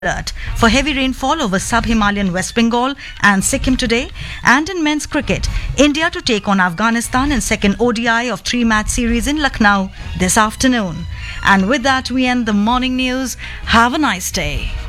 alert for heavy rainfall over sub-Himalayan West Bengal and Sikkim today. And in men's cricket, India to take on Afghanistan in second ODI of three-match series in Lucknow this afternoon. And with that, we end the morning news. Have a nice day.